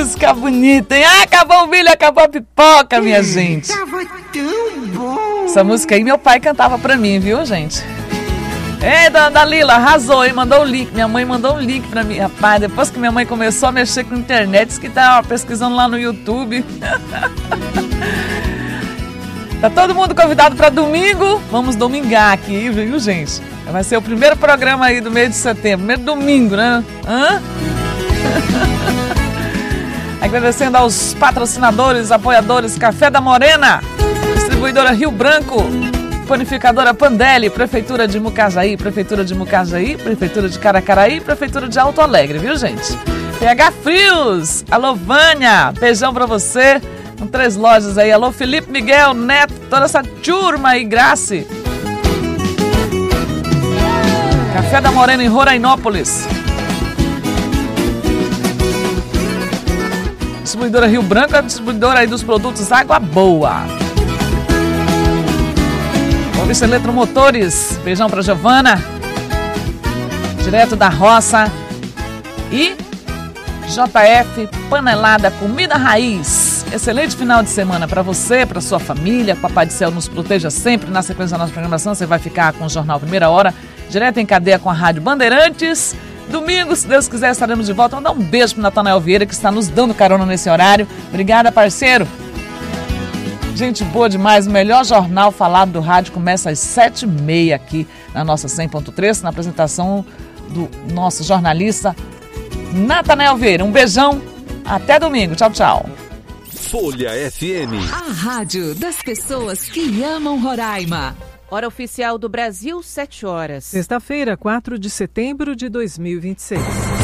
música bonita, hein? Ah, acabou o milho, acabou a pipoca, minha gente. Tava tão bom. Essa música aí meu pai cantava pra mim, viu, gente? Ei, dona Lila, arrasou, hein? Mandou o link. Minha mãe mandou um link pra mim. Rapaz, depois que minha mãe começou a mexer com a internet, disse que tá pesquisando lá no YouTube. Tá todo mundo convidado pra domingo. Vamos domingar aqui, viu, gente? Vai ser o primeiro programa aí do mês de setembro. Primeiro domingo, né? Hã? Agradecendo aos patrocinadores, apoiadores, Café da Morena, Distribuidora Rio Branco, Panificadora Pandelli, Prefeitura de Mucajaí, Prefeitura de Caracaraí, Prefeitura de Alto Alegre, viu, gente? PH Frios, alô Vânia, beijão pra você, com 3 lojas aí, alô Felipe, Miguel, Neto, toda essa turma aí, Grace. Café da Morena em Rorainópolis. Distribuidora Rio Branco, a distribuidora aí dos produtos Água Boa. Maurício Eletromotores, beijão pra Giovana, direto da roça. E JF Panelada Comida Raiz. Excelente final de semana para você, para sua família. Papai do Céu nos proteja sempre. Na sequência da nossa programação, você vai ficar com o Jornal Primeira Hora, direto em cadeia com a Rádio Bandeirantes. Domingo, se Deus quiser, estaremos de volta. Vamos dar um beijo pro Natanael Vieira, que está nos dando carona nesse horário. Obrigada, parceiro. Gente boa demais, o melhor jornal falado do rádio começa às 7h30 aqui na nossa 100.3, na apresentação do nosso jornalista Natanael Vieira. Um beijão, até domingo, tchau, tchau. Folha FM. A rádio das pessoas que amam Roraima. Hora oficial do Brasil, 7 horas. Sexta-feira, 4 de setembro de 2026.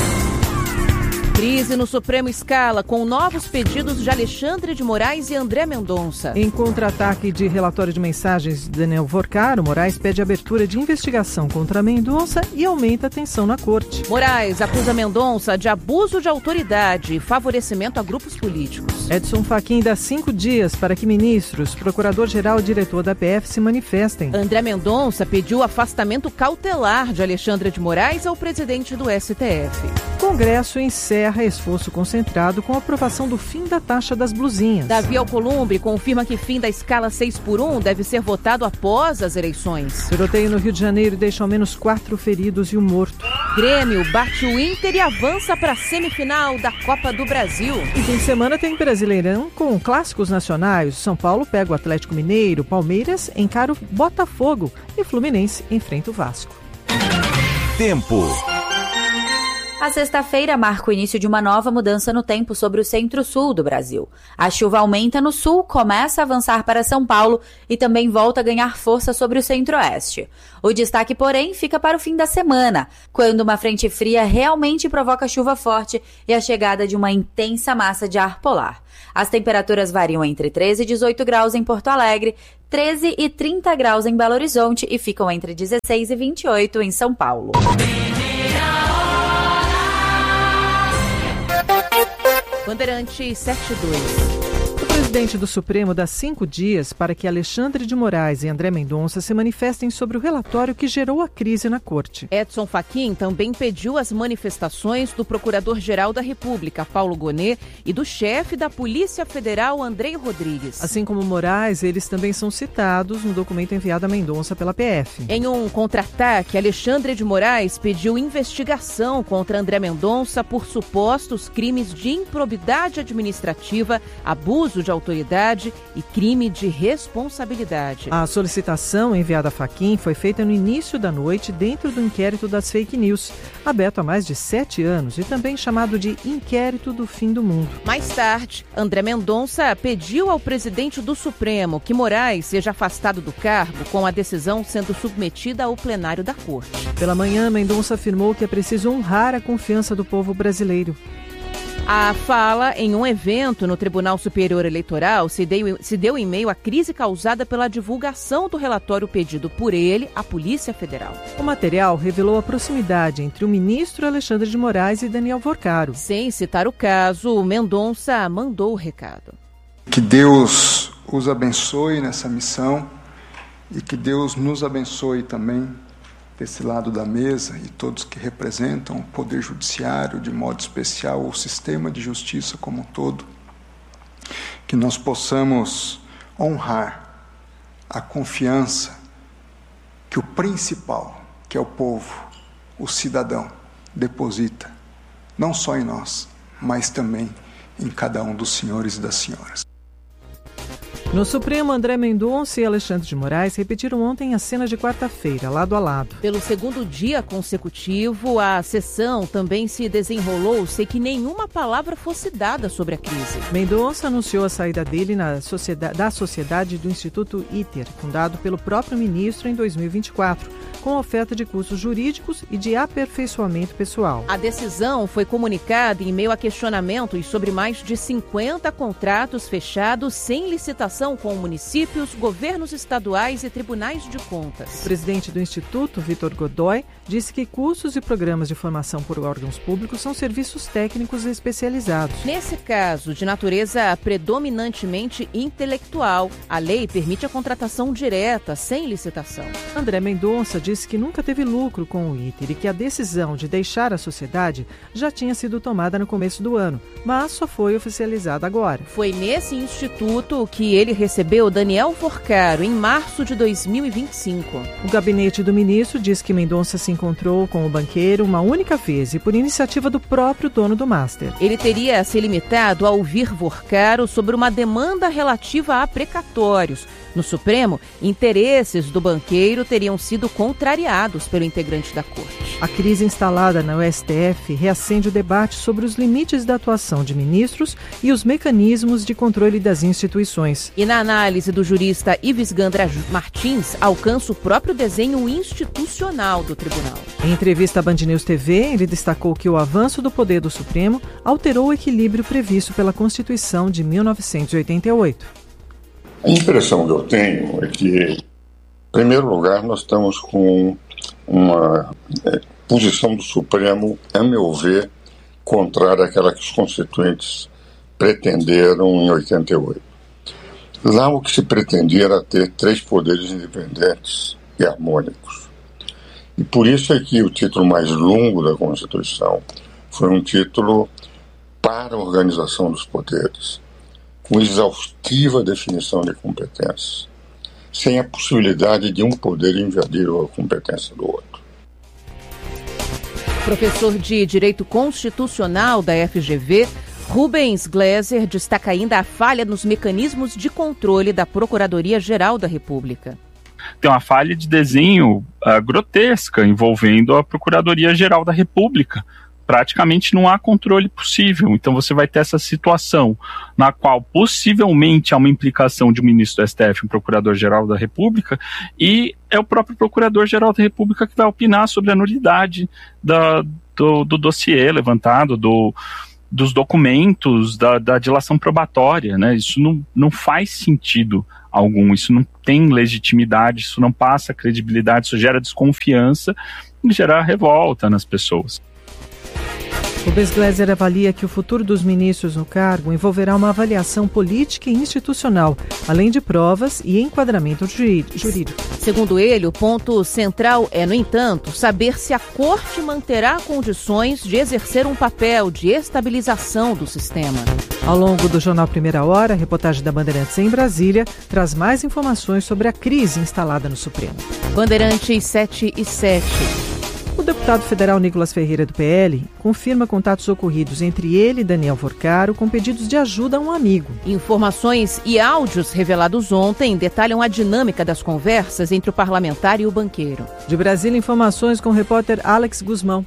Crise no Supremo escala com novos pedidos de Alexandre de Moraes e André Mendonça. Em contra-ataque de relatório de mensagens de Daniel Vorcaro, Moraes pede abertura de investigação contra Mendonça e aumenta a tensão na corte. Moraes acusa Mendonça de abuso de autoridade e favorecimento a grupos políticos. Edson Fachin dá 5 dias para que ministros, procurador-geral e diretor da PF se manifestem. André Mendonça pediu afastamento cautelar de Alexandre de Moraes ao presidente do STF. Congresso encerra esforço concentrado com a aprovação do fim da taxa das blusinhas. Davi Alcolumbre confirma que fim da escala 6x1 deve ser votado após as eleições. Tiroteio no Rio de Janeiro deixa ao menos 4 feridos e um morto. Grêmio bate o Inter e avança para a semifinal da Copa do Brasil. E fim de semana tem Brasileirão com clássicos nacionais. São Paulo pega o Atlético Mineiro, Palmeiras encara o Botafogo e Fluminense enfrenta o Vasco. Tempo. A sexta-feira marca o início de uma nova mudança no tempo sobre o centro-sul do Brasil. A chuva aumenta no sul, começa a avançar para São Paulo e também volta a ganhar força sobre o centro-oeste. O destaque, porém, fica para o fim da semana, quando uma frente fria realmente provoca chuva forte e a chegada de uma intensa massa de ar polar. As temperaturas variam entre 13 e 18 graus em Porto Alegre, 13 e 30 graus em Belo Horizonte e ficam entre 16 e 28 em São Paulo. Bandeirante 72. O presidente do Supremo dá 5 dias para que Alexandre de Moraes e André Mendonça se manifestem sobre o relatório que gerou a crise na corte. Edson Fachin também pediu as manifestações do Procurador-Geral da República, Paulo Gonet, e do chefe da Polícia Federal, Andrei Rodrigues. Assim como Moraes, eles também são citados no documento enviado a Mendonça pela PF. Em um contra-ataque, Alexandre de Moraes pediu investigação contra André Mendonça por supostos crimes de improbidade administrativa, abuso de autoridade e crime de responsabilidade. A solicitação enviada a Fachin foi feita no início da noite dentro do inquérito das fake news, aberto há mais de 7 anos e também chamado de Inquérito do Fim do Mundo. Mais tarde, André Mendonça pediu ao presidente do Supremo que Moraes seja afastado do cargo, com a decisão sendo submetida ao plenário da Corte. Pela manhã, Mendonça afirmou que é preciso honrar a confiança do povo brasileiro. A fala em um evento no Tribunal Superior Eleitoral se deu em meio à crise causada pela divulgação do relatório pedido por ele à Polícia Federal. O material revelou a proximidade entre o ministro Alexandre de Moraes e Daniel Vorcaro. Sem citar o caso, Mendonça mandou o recado. Que Deus os abençoe nessa missão e que Deus nos abençoe também desse lado da mesa e todos que representam o Poder Judiciário, de modo especial o sistema de justiça como um todo, que nós possamos honrar a confiança que o principal, que é o povo, o cidadão, deposita, não só em nós, mas também em cada um dos senhores e das senhoras. No Supremo, André Mendonça e Alexandre de Moraes repetiram ontem a cena de quarta-feira, lado a lado. Pelo segundo dia consecutivo, a sessão também se desenrolou sem que nenhuma palavra fosse dada sobre a crise. Mendonça anunciou a saída dele da sociedade do Instituto ITER, fundado pelo próprio ministro em 2024, com oferta de cursos jurídicos e de aperfeiçoamento pessoal. A decisão foi comunicada em meio a questionamentos sobre mais de 50 contratos fechados sem licitação com municípios, governos estaduais e tribunais de contas. O presidente do Instituto, Vitor Godoy, disse que cursos e programas de formação por órgãos públicos são serviços técnicos especializados. Nesse caso, de natureza predominantemente intelectual, a lei permite a contratação direta, sem licitação. André Mendonça disse que nunca teve lucro com o ITER e que a decisão de deixar a sociedade já tinha sido tomada no começo do ano, mas só foi oficializada agora. Foi nesse instituto que ele recebeu Daniel Forcaro em março de 2025. O gabinete do ministro diz que Mendonça se encontrou com o banqueiro uma única vez e por iniciativa do próprio dono do Master. Ele teria se limitado a ouvir Forcaro sobre uma demanda relativa a precatórios. No Supremo, interesses do banqueiro teriam sido contrariados pelo integrante da corte. A crise instalada no STF reacende o debate sobre os limites da atuação de ministros e os mecanismos de controle das instituições. E na análise do jurista Ives Gandra Martins, alcança o próprio desenho institucional do tribunal. Em entrevista à Band News TV, ele destacou que o avanço do poder do Supremo alterou o equilíbrio previsto pela Constituição de 1988. A impressão que eu tenho é que, em primeiro lugar, nós estamos com uma posição do Supremo, a meu ver, contrária àquela que os constituintes pretenderam em 88. Lá o que se pretendia era ter 3 poderes independentes e harmônicos. E por isso é que o título mais longo da Constituição foi um título para a organização dos poderes, com exaustiva definição de competências, sem a possibilidade de um poder invadir a competência do outro. Professor de Direito Constitucional da FGV, Rubens Gleiser destaca ainda a falha nos mecanismos de controle da Procuradoria-Geral da República. Tem uma falha de desenho grotesca envolvendo a Procuradoria-Geral da República. Praticamente não há controle possível. Então você vai ter essa situação na qual possivelmente há uma implicação de um ministro do STF, um Procurador-Geral da República, e é o próprio Procurador-Geral da República que vai opinar sobre a nulidade do dossiê levantado, dos documentos, da dilação probatória, né? Isso não faz sentido algum, isso não tem legitimidade, isso não passa credibilidade, isso gera desconfiança e gera revolta nas pessoas. Rubens Gleiser avalia que o futuro dos ministros no cargo envolverá uma avaliação política e institucional, além de provas e enquadramento jurídico. Segundo ele, o ponto central é, no entanto, saber se a Corte manterá condições de exercer um papel de estabilização do sistema. Ao longo do Jornal Primeira Hora, a reportagem da Bandeirantes em Brasília traz mais informações sobre a crise instalada no Supremo. Bandeirantes 7 e 7. O deputado federal Nicolas Ferreira, do PL, confirma contatos ocorridos entre ele e Daniel Forcaro com pedidos de ajuda a um amigo. Informações e áudios revelados ontem detalham a dinâmica das conversas entre o parlamentar e o banqueiro. De Brasília, informações com o repórter Alex Guzmão.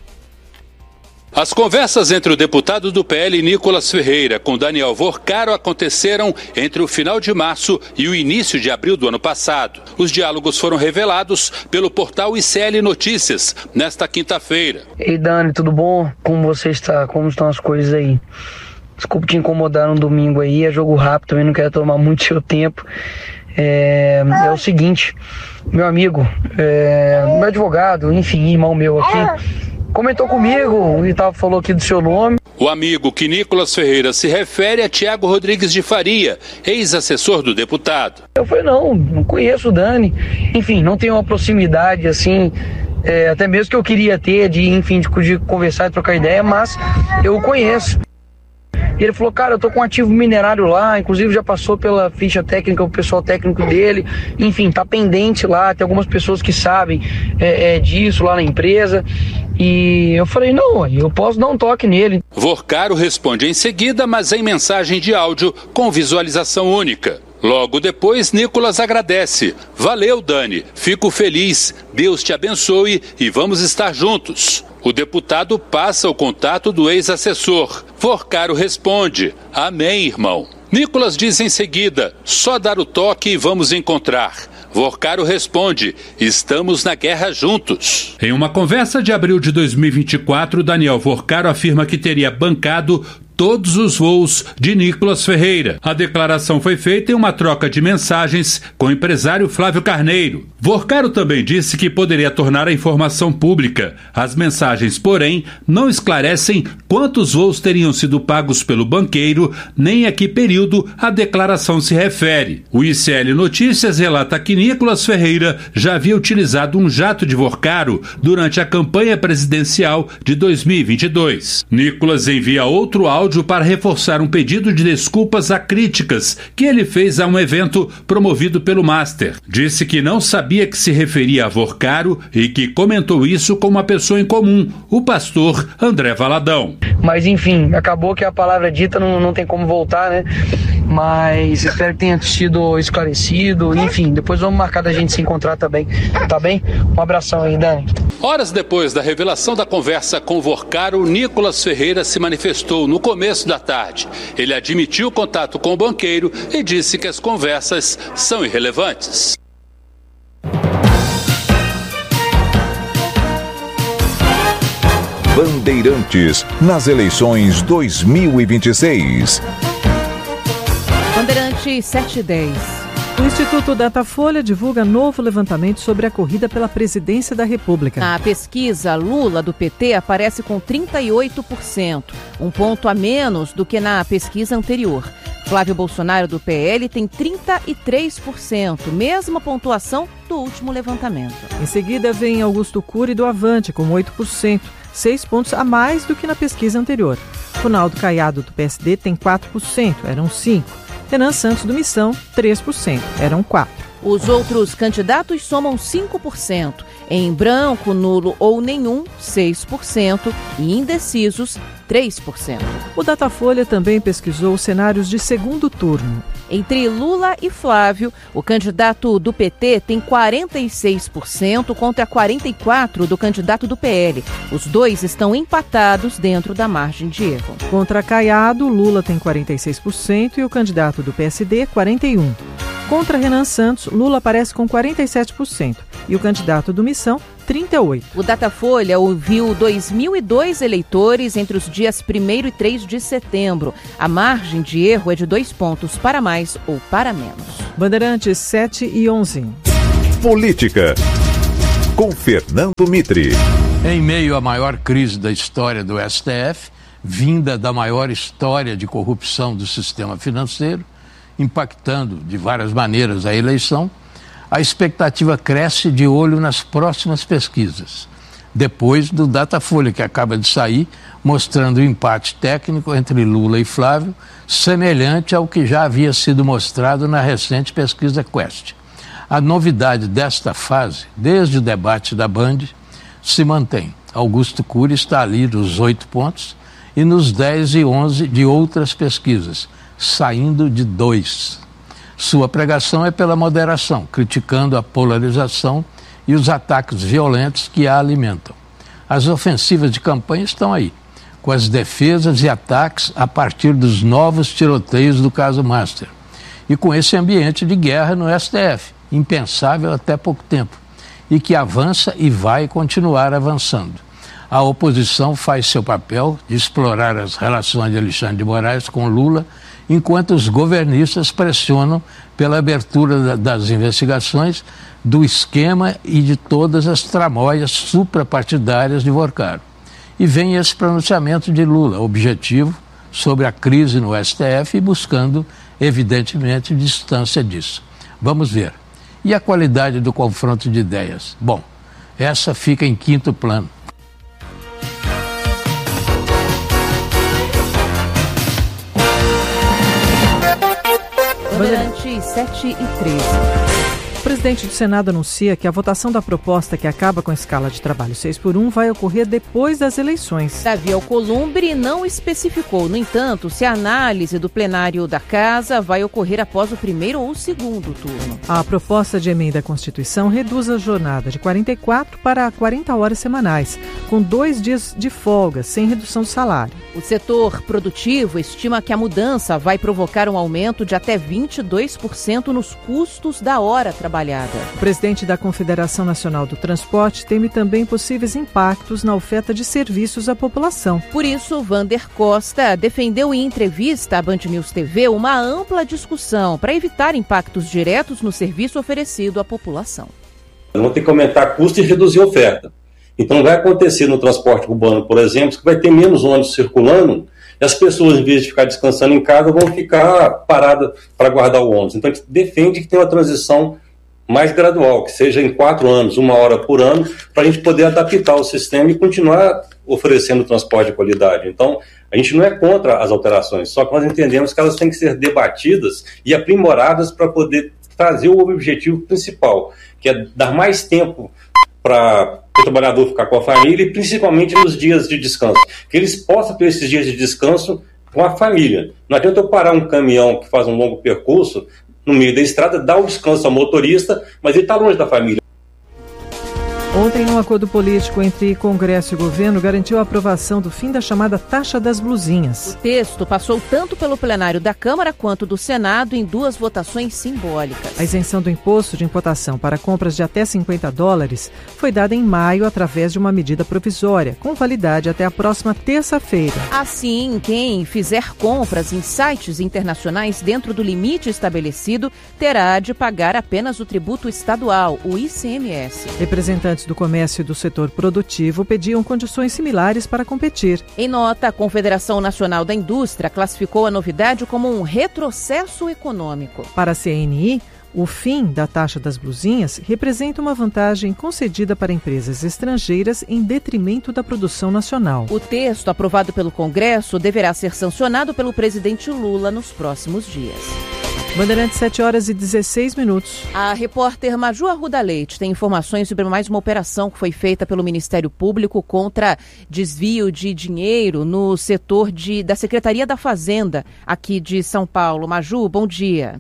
As conversas entre o deputado do PL Nicolas Ferreira com Daniel Forcaro aconteceram entre o final de março e o início de abril do ano passado. Os diálogos foram revelados pelo portal ICL Notícias nesta quinta-feira. Ei Dani, tudo bom? Como você está? Como estão as coisas aí? Desculpe te incomodar no domingo aí, é jogo rápido, também não quero tomar muito seu tempo. É o seguinte, meu amigo, meu advogado, enfim, irmão meu aqui, comentou comigo e falou aqui do seu nome. O amigo que Nicolas Ferreira se refere é Tiago Rodrigues de Faria, ex-assessor do deputado. Eu falei, não conheço o Dani. Enfim, não tenho uma proximidade assim até mesmo que eu queria ter, de conversar e trocar ideia, mas eu o conheço. E ele falou, cara, eu tô com um ativo minerário lá, inclusive já passou pela ficha técnica, o pessoal técnico dele, enfim, tá pendente lá, tem algumas pessoas que sabem disso lá na empresa. E eu falei, não, eu posso dar um toque nele. Vorcaro responde em seguida, mas em mensagem de áudio com visualização única. Logo depois, Nicolas agradece. Valeu, Dani. Fico feliz. Deus te abençoe e vamos estar juntos. O deputado passa o contato do ex-assessor. Vorcaro responde. Amém, irmão. Nicolas diz em seguida. Só dar o toque e vamos encontrar. Vorcaro responde, estamos na guerra juntos. Em uma conversa de abril de 2024, Daniel Vorcaro afirma que teria bancado todos os voos de Nicolas Ferreira. A declaração foi feita em uma troca de mensagens com o empresário Flávio Carneiro. Vorcaro também disse que poderia tornar a informação pública. As mensagens, porém, não esclarecem quantos voos teriam sido pagos pelo banqueiro, nem a que período a declaração se refere. O ICL Notícias relata que Nicolas Ferreira já havia utilizado um jato de Vorcaro durante a campanha presidencial de 2022. Nicolas envia outro áudio para reforçar um pedido de desculpas a críticas que ele fez a um evento promovido pelo Master. Disse que não sabia que se referia a Vorcaro e que comentou isso com uma pessoa em comum, o pastor André Valadão. Mas enfim, acabou que a palavra dita não tem como voltar, né? Mas espero que tenha sido esclarecido. Enfim, depois vamos marcar da gente se encontrar também, tá bem? Um abração aí, Dani. Horas depois da revelação da conversa com Vorcaro, Nicolas Ferreira se manifestou no começo da tarde. Ele admitiu o contato com o banqueiro e disse que as conversas são irrelevantes. Bandeirantes nas eleições 2026. Bandeirantes 710. O Instituto Datafolha divulga novo levantamento sobre a corrida pela presidência da República. Na pesquisa, Lula, do PT, aparece com 38%, um ponto a menos do que na pesquisa anterior. Flávio Bolsonaro, do PL, tem 33%, mesma pontuação do último levantamento. Em seguida, vem Augusto Cury, do Avante, com 8%, 6 pontos a mais do que na pesquisa anterior. Ronaldo Caiado, do PSD, tem 4%, eram 5%. Renan Santos, do Missão, 3%, eram 4%. Os outros candidatos somam 5%. Em branco, nulo ou nenhum, 6%. E indecisos, 3%. O Datafolha também pesquisou cenários de segundo turno. Entre Lula e Flávio, o candidato do PT tem 46% contra 44% do candidato do PL. Os dois estão empatados dentro da margem de erro. Contra Caiado, Lula tem 46% e o candidato do PSD, 41%. Contra Renan Santos, Lula aparece com 47% e o candidato do Missão, 38%. O Datafolha ouviu 2.002 eleitores entre os dias 1º e 3 de setembro. A margem de erro é de 2 pontos para mais ou para menos. Bandeirantes 7:11. Política, com Fernando Mitre. Em meio à maior crise da história do STF, vinda da maior história de corrupção do sistema financeiro, impactando de várias maneiras a eleição, a expectativa cresce de olho nas próximas pesquisas, depois do Datafolha, que acaba de sair, mostrando o empate técnico entre Lula e Flávio, semelhante ao que já havia sido mostrado na recente pesquisa Quest. A novidade desta fase, desde o debate da Band, se mantém. Augusto Cury está ali nos 8 pontos e nos 10 e 11 de outras pesquisas, saindo de 2. Sua pregação é pela moderação, criticando a polarização e os ataques violentos que a alimentam. As ofensivas de campanha estão aí, com as defesas e ataques a partir dos novos tiroteios do caso Master. E com esse ambiente de guerra no STF, impensável até pouco tempo, e que avança e vai continuar avançando. A oposição faz seu papel de explorar as relações de Alexandre de Moraes com Lula, enquanto os governistas pressionam pela abertura das investigações do esquema e de todas as tramóias suprapartidárias de Vorcaro. E vem esse pronunciamento de Lula, objetivo sobre a crise no STF e buscando, evidentemente, distância disso. Vamos ver. E a qualidade do confronto de ideias? Bom, essa fica em quinto plano. Bandeirantes 7h13. O presidente do Senado anuncia que a votação da proposta que acaba com a escala de trabalho 6x1 vai ocorrer depois das eleições. Davi Alcolumbre não especificou, no entanto, se a análise do plenário da Casa vai ocorrer após o primeiro ou o segundo turno. A proposta de emenda à Constituição reduz a jornada de 44 para 40 horas semanais, com 2 dias de folga, sem redução do salário. O setor produtivo estima que a mudança vai provocar um aumento de até 22% nos custos da hora trabalhada. O presidente da Confederação Nacional do Transporte teme também possíveis impactos na oferta de serviços à população. Por isso, Vander Costa defendeu em entrevista à Band News TV uma ampla discussão para evitar impactos diretos no serviço oferecido à população. Vão ter que aumentar custo e reduzir a oferta. Então vai acontecer no transporte urbano, por exemplo, que vai ter menos ônibus circulando e as pessoas, em vez de ficar descansando em casa, vão ficar paradas para guardar o ônibus. Então a gente defende que tenha uma transição mais gradual, que seja em 4 anos, 1 hora por ano, para a gente poder adaptar o sistema e continuar oferecendo transporte de qualidade. Então, a gente não é contra as alterações, só que nós entendemos que elas têm que ser debatidas e aprimoradas para poder trazer o objetivo principal, que é dar mais tempo para o trabalhador ficar com a família e principalmente nos dias de descanso, que eles possam ter esses dias de descanso com a família. Não adianta eu parar um caminhão que faz um longo percurso no meio da estrada, dar o descanso ao motorista, mas ele está longe da família. Ontem, um acordo político entre Congresso e governo garantiu a aprovação do fim da chamada taxa das blusinhas. O texto passou tanto pelo plenário da Câmara quanto do Senado em 2 votações simbólicas. A isenção do imposto de importação para compras de até $50 foi dada em maio através de uma medida provisória, com validade até a próxima terça-feira. Assim, quem fizer compras em sites internacionais dentro do limite estabelecido terá de pagar apenas o tributo estadual, o ICMS. Representantes do comércio e do setor produtivo pediam condições similares para competir. Em nota, a Confederação Nacional da Indústria classificou a novidade como um retrocesso econômico. Para a CNI, o fim da taxa das blusinhas representa uma vantagem concedida para empresas estrangeiras em detrimento da produção nacional. O texto, aprovado pelo Congresso, deverá ser sancionado pelo presidente Lula nos próximos dias. Bandeirantes, 7h16. A repórter Maju Arruda Leite tem informações sobre mais uma operação que foi feita pelo Ministério Público contra desvio de dinheiro no setor da Secretaria da Fazenda aqui de São Paulo. Maju, bom dia.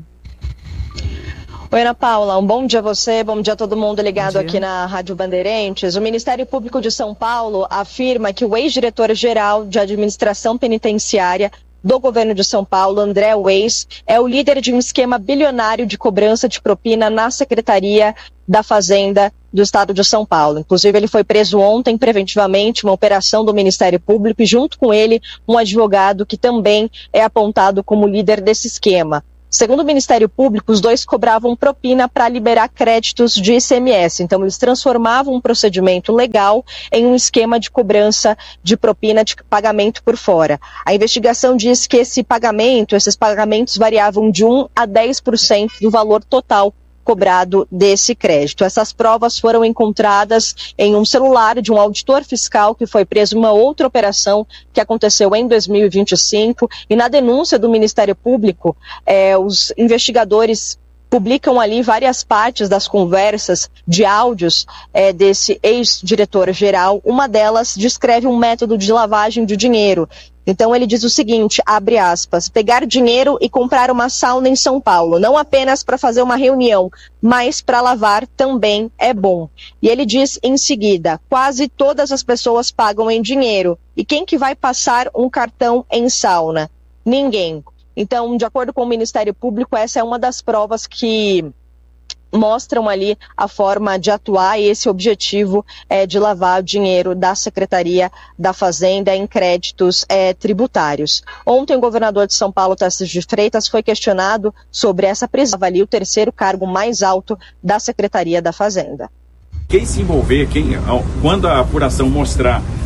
Oi, Ana Paula, um bom dia a você, bom dia a todo mundo ligado aqui na Rádio Bandeirantes. O Ministério Público de São Paulo afirma que o ex-diretor-geral de Administração Penitenciária do governo de São Paulo, André Weiss, é o líder de um esquema bilionário de cobrança de propina na Secretaria da Fazenda do Estado de São Paulo. Inclusive, ele foi preso ontem preventivamente, uma operação do Ministério Público, e junto com ele, um advogado que também é apontado como líder desse esquema. Segundo o Ministério Público, os dois cobravam propina para liberar créditos de ICMS. Então, eles transformavam um procedimento legal em um esquema de cobrança de propina de pagamento por fora. A investigação diz que esses pagamentos variavam de 1% a 10% do valor total cobrado desse crédito. Essas provas foram encontradas em um celular de um auditor fiscal que foi preso em uma outra operação que aconteceu em 2025, e na denúncia do Ministério Público, os investigadores publicam ali várias partes das conversas de áudios desse ex-diretor-geral. Uma delas descreve um método de lavagem de dinheiro. Então ele diz o seguinte, abre aspas, pegar dinheiro e comprar uma sauna em São Paulo, não apenas para fazer uma reunião, mas para lavar também é bom. E ele diz em seguida, quase todas as pessoas pagam em dinheiro. E quem que vai passar um cartão em sauna? Ninguém. Então, de acordo com o Ministério Público, essa é uma das provas que mostram ali a forma de atuar e esse objetivo de lavar o dinheiro da Secretaria da Fazenda em créditos tributários. Ontem, o governador de São Paulo, Tarcísio de Freitas, foi questionado sobre essa prisão, ali o terceiro cargo mais alto da Secretaria da Fazenda. Quem se envolver, quando a apuração mostrar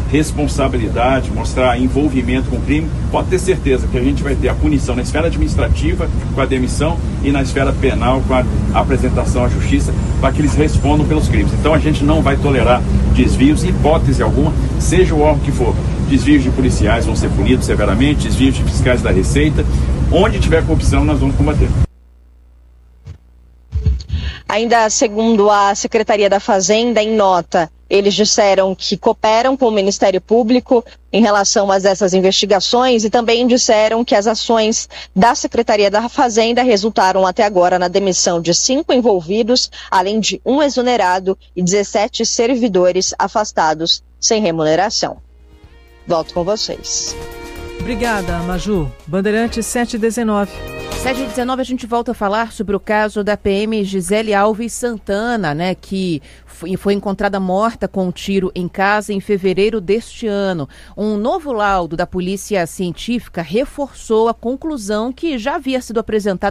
responsabilidade, mostrar envolvimento com o crime, pode ter certeza que a gente vai ter a punição na esfera administrativa com a demissão e na esfera penal com a apresentação à justiça para que eles respondam pelos crimes. Então a gente não vai tolerar desvios, hipótese alguma, seja o órgão que for. Desvios de policiais vão ser punidos severamente, desvios de fiscais da Receita. Onde tiver corrupção, nós vamos combater. Ainda segundo a Secretaria da Fazenda, em nota, eles disseram que cooperam com o Ministério Público em relação a essas investigações e também disseram que as ações da Secretaria da Fazenda resultaram até agora na demissão de 5 envolvidos, além de 1 exonerado e 17 servidores afastados sem remuneração. Volto com vocês. Obrigada, Maju. Bandeirantes 719. 7h19 a gente volta a falar sobre o caso da PM Gisele Alves Santana, né, que foi encontrada morta com um tiro em casa em fevereiro deste ano. Um novo laudo da Polícia Científica reforçou a conclusão que já havia sido apresentada